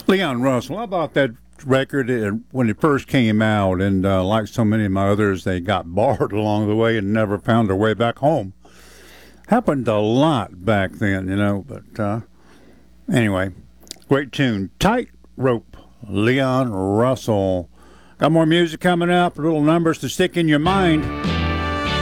Leon Russell, how about that record when it first came out? And like so many of my others, they got barred along the way and never found their way back home. Happened a lot back then, but anyway, great tune. Tightrope, Leon Russell. Got more music coming up, little numbers to stick in your mind.